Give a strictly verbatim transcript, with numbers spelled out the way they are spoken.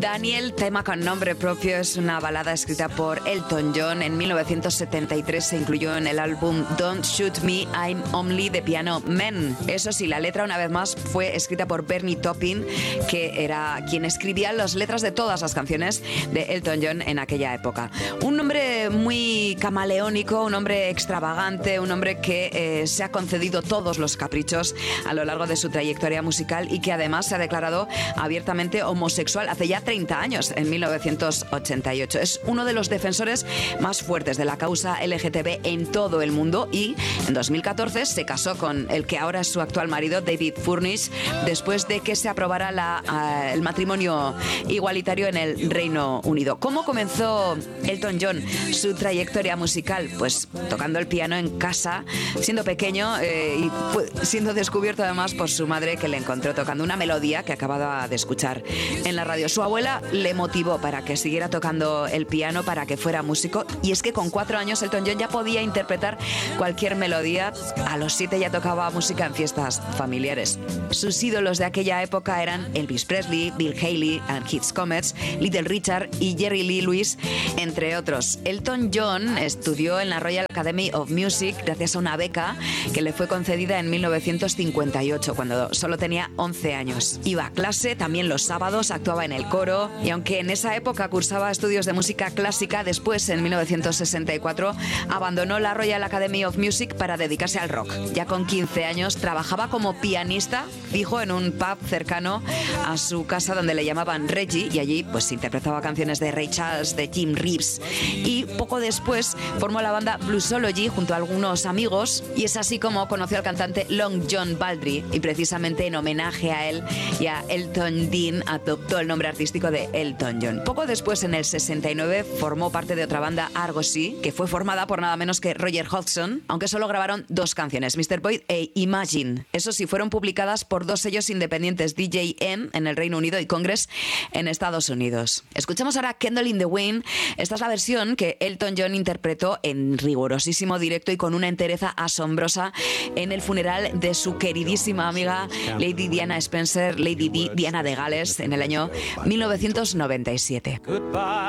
Daniel, tema con nombre propio, es una balada escrita por Elton John. En mil novecientos setenta y tres se incluyó en el álbum Don't Shoot Me, I'm Only the Piano Man. Eso sí, la letra una vez más fue escrita por Bernie Taupin, que era quien escribía las letras de todas las canciones de Elton John en aquella época. Un hombre muy camaleónico, un hombre extravagante, un hombre que eh, se ha concedido todos los caprichos a lo largo de su trayectoria musical y que además se ha declarado abiertamente homosexual hace ya treinta años, en mil novecientos ochenta y ocho. Es uno de los defensores más fuertes de la causa L G T B en todo el mundo y en dos mil catorce se casó con el que ahora es su actual marido, David Furnish, después de que se aprobara la, uh, el matrimonio igualitario en el Reino Unido. ¿Cómo comenzó Elton John su trayectoria musical? Pues tocando el piano en casa, siendo pequeño eh, y pues, siendo descubierto además por su madre, que le encontró tocando una melodía que acababa de escuchar en la radio. Su abuela le motivó para que siguiera tocando el piano, para que fuera músico, y es que con cuatro años Elton John ya podía interpretar cualquier melodía. A los siete ya tocaba música en fiestas familiares. Sus ídolos de aquella época eran Elvis Presley, Bill Haley, and Keith Comets, Little Richard y Jerry Lee Lewis, entre otros. Elton John estudió en la Royal Academy of Music gracias a una beca que le fue concedida en mil novecientos cincuenta y ocho, cuando solo tenía once años. Iba a clase también los sábados, actuaba en el coro, y aunque en esa época cursaba estudios de música clásica, después en mil novecientos sesenta y cuatro abandonó la Royal Academy of Music para dedicarse al rock. Ya con quince años trabajaba como pianista fijo en un pub cercano a su casa donde le llamaban Reggie, y allí pues interpretaba canciones de Ray Charles, de Jim Reeves, y poco después formó la banda Bluesology junto a algunos amigos, y es así como conoció al cantante Long John Baldry, y precisamente en homenaje a él y a Elton Dean adoptó el nombre artístico de Elton John. Poco después, en el sesenta y nueve, formó parte de otra banda, Argosy, que fue formada por nada menos que Roger Hodgson, aunque solo grabaron dos canciones, mister Boyd e Imagine. Eso sí, fueron publicadas por dos sellos independientes, D J M en el Reino Unido y Congress en Estados Unidos. Escuchamos ahora Candle in the Wind. Esta es la versión que Elton John interpretó en rigurosísimo directo y con una entereza asombrosa en el funeral de su queridísima amiga Lady Diana Spencer, Lady Di, Diana de Gales, en el año mil novecientos noventa y siete.